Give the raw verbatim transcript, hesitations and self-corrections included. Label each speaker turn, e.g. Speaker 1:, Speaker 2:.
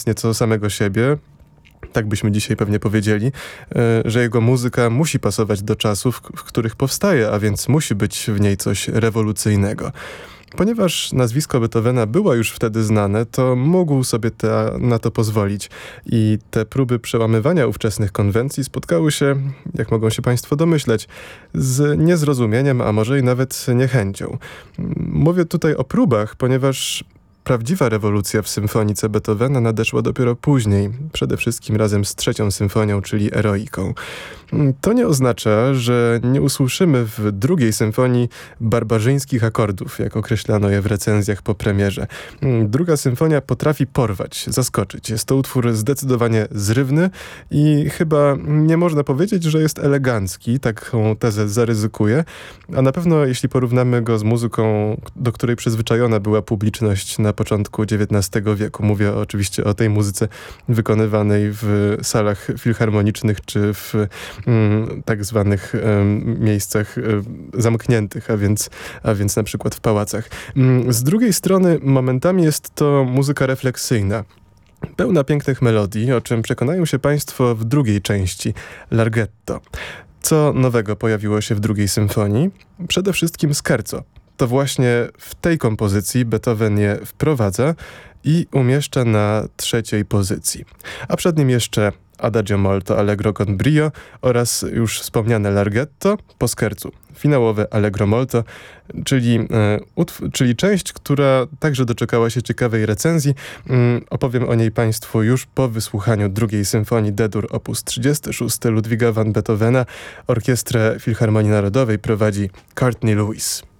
Speaker 1: nieco samego siebie, tak byśmy dzisiaj pewnie powiedzieli, że jego muzyka musi pasować do czasów, w których powstaje, a więc musi być w niej coś rewolucyjnego. Ponieważ nazwisko Beethovena było już wtedy znane, to mógł sobie ta, na to pozwolić. I te próby przełamywania ówczesnych konwencji spotkały się, jak mogą się państwo domyśleć, z niezrozumieniem, a może i nawet niechęcią. Mówię tutaj o próbach, ponieważ prawdziwa rewolucja w symfonice Beethovena nadeszła dopiero później, przede wszystkim razem z trzecią symfonią, czyli Eroiką. To nie oznacza, że nie usłyszymy w drugiej symfonii barbarzyńskich akordów, jak określano je w recenzjach po premierze. Druga symfonia potrafi porwać, zaskoczyć. Jest to utwór zdecydowanie zrywny i chyba nie można powiedzieć, że jest elegancki, taką tezę zaryzykuję, a na pewno jeśli porównamy go z muzyką, do której przyzwyczajona była publiczność na początku dziewiętnastego wieku. Mówię oczywiście o tej muzyce wykonywanej w salach filharmonicznych czy w mm, tak zwanych um, miejscach um, zamkniętych, a więc, a więc na przykład w pałacach. Um, z drugiej strony momentami jest to muzyka refleksyjna, pełna pięknych melodii, o czym przekonają się państwo w drugiej części, Larghetto. Co nowego pojawiło się w drugiej symfonii? Przede wszystkim scherzo. To właśnie w tej kompozycji Beethoven je wprowadza i umieszcza na trzeciej pozycji. A przed nim jeszcze Adagio molto allegro con brio oraz już wspomniane Larghetto po scherzu. Finałowe Allegro molto, czyli, e, utw- czyli część, która także doczekała się ciekawej recenzji. Mm, opowiem o niej państwu już po wysłuchaniu drugiej symfonii D-dur op. trzydziesty szósty Ludwiga van Beethovena. Orkiestrę Filharmonii Narodowej prowadzi Courtney Lewis.